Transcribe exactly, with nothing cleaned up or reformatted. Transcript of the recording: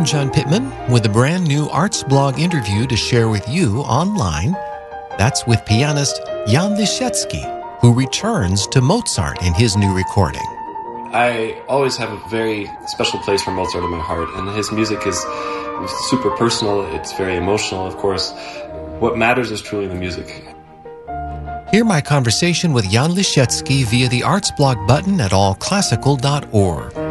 I'm John Pittman with a brand new Arts Blog interview to share with you online. That's with pianist Jan Lisiecki, who returns to Mozart in his new recording. I always have a very special place for Mozart in my heart, and his music is super personal. It's very emotional, of course. What matters is truly the music. Hear my conversation with Jan Lisiecki via the Arts Blog button at all classical dot org.